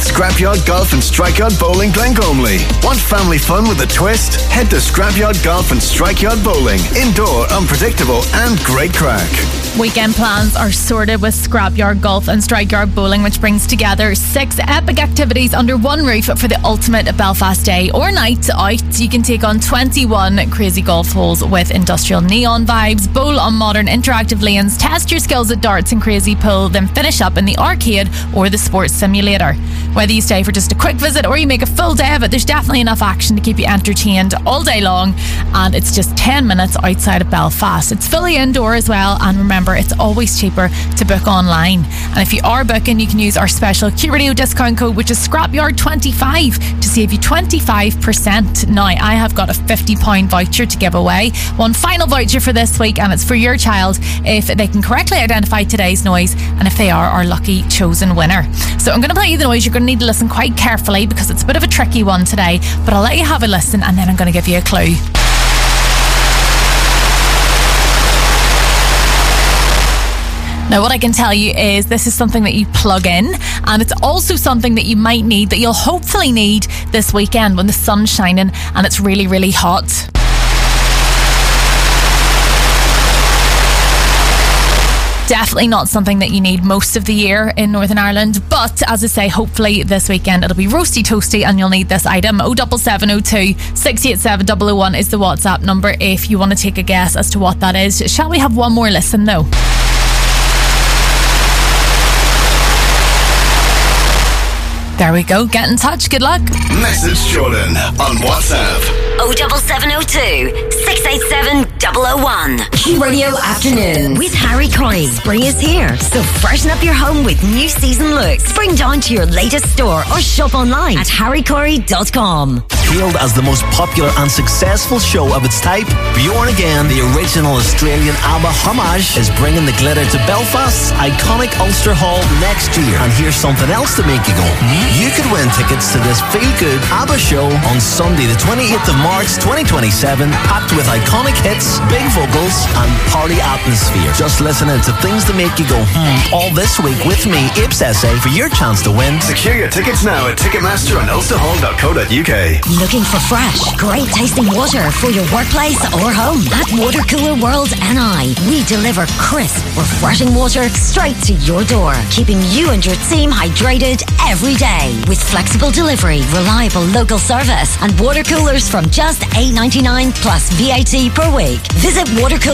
Scrapyard Golf and Strikeyard Bowling, Glengormley. Want family fun with a twist? Head to Scrapyard Golf and Strikeyard Bowling. Indoor, unpredictable, and great crack. Weekend plans are sorted with Scrapyard Golf and Strikeyard Bowling, which brings together 6 epic activities under one roof for the ultimate Belfast day or night out. You can take on 21 crazy golf holes with industrial neon vibes, bowl on modern interactive lanes, test your skills at darts and crazy pool, then finish up in the arcade or the sports simulator. Whether you stay for just a quick visit or you make a full day of it, there's definitely enough action to keep you entertained all day long, and it's just 10 minutes outside of Belfast. It's fully indoor as well, and remember, it's always cheaper to book online. And if you are booking, you can use our special Q Radio discount code, which is Scrapyard25, to save you 25%. Now, I have got a £50 voucher to give away. One final voucher for this week, and it's for your child if they can correctly identify today's noise and if they are our lucky chosen winner. So I'm going to play you the noise. You're going to need to listen quite carefully because it's a bit of a tricky one today, but I'll let you have a listen and then I'm going to give you a clue. Now, what I can tell you is this is something that you plug in, and it's also something that you might need, that you'll hopefully need this weekend when the sun's shining and it's really, really hot. Definitely not something that you need most of the year in Northern Ireland, but as I say, hopefully this weekend it'll be roasty toasty and you'll need this item. 07702 687 001 is the WhatsApp number if you want to take a guess as to what that is. Shall we have one more listen though? There we go. Get in touch. Good luck. Message Jordan on WhatsApp. 07702 687 001. Q Radio Afternoon with Harry Corey. Spring is here, so freshen up your home with new season looks. Spring down to your latest store or shop online at harrycorey.com. Hailed as the most popular and successful show of its type, Bjorn Again, the original Australian ABBA homage, is bringing the glitter to Belfast's iconic Ulster Hall next year. And here's something else to make you go, You could win tickets to this feel-good ABBA show on Sunday the 28th of March 2027, packed with iconic hits, big vocals and party atmosphere. Just listening to things to make you go all this week with me, Apes Essay, for your chance to win. Secure your tickets now at Ticketmaster and ulsterhall.co.uk. Looking for fresh, great tasting water for your workplace or home? At Water Cooler World NI, we deliver crisp, refreshing water straight to your door, keeping you and your team hydrated every day. With flexible delivery, reliable local service, and water coolers from just $8.99 plus VAT per week. Visit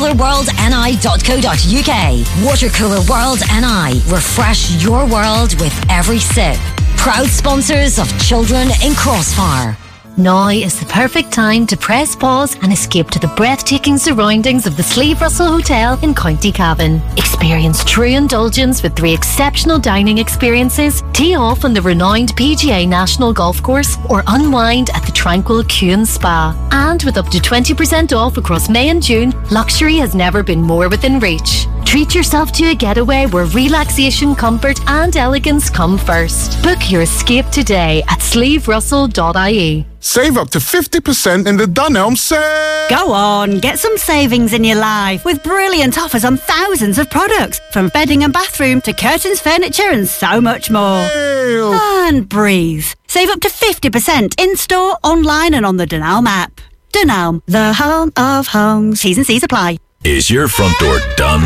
watercoolerworldni.co.uk. Water Cooler World NI. Refresh your world with every sip. Proud sponsors of Children in Crossfire. Now is the perfect time to press pause and escape to the breathtaking surroundings of the Slieve Russell Hotel in County Cavan. Experience true indulgence with 3 exceptional dining experiences, tee off on the renowned PGA National Golf Course, or unwind at the tranquil Kewn Spa. And with up to 20% off across May and June, luxury has never been more within reach. Treat yourself to a getaway where relaxation, comfort and elegance come first. Book your escape today at slieverussell.ie. Save up to 50% in the Dunelm sale! Go on, get some savings in your life with brilliant offers on thousands of products, from bedding and bathroom to curtains, furniture and so much more. Ew. And breathe. Save up to 50% in-store, online and on the Dunelm app. Dunelm, the home of homes. T's and C's apply. Is your front door done?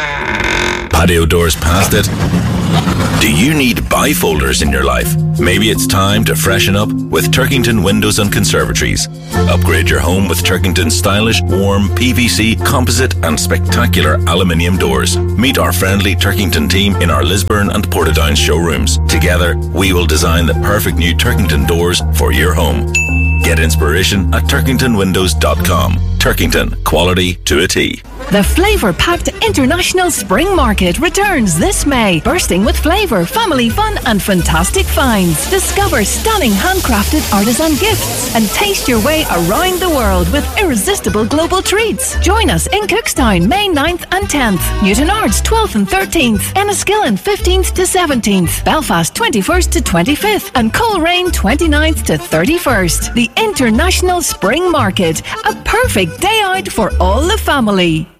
Patio doors past it? Do you need bifolders in your life? Maybe it's time to freshen up with Turkington Windows and Conservatories. Upgrade your home with Turkington's stylish, warm, PVC, composite and spectacular aluminium doors. Meet our friendly Turkington team in our Lisburn and Portadown showrooms. Together, we will design the perfect new Turkington doors for your home. Get inspiration at turkingtonwindows.com. Turkington, quality to a T. The flavour-packed International Spring Market returns this May, bursting with flavour, family fun and fantastic finds. Discover stunning handcrafted artisan gifts and taste your way around the world with irresistible global treats. Join us in Cookstown, May 9th and 10th, Newtonards 12th and 13th, Enniskillen 15th to 17th, Belfast 21st to 25th and Coleraine 29th to 31st. The International Spring Market, a perfect day out for all the family.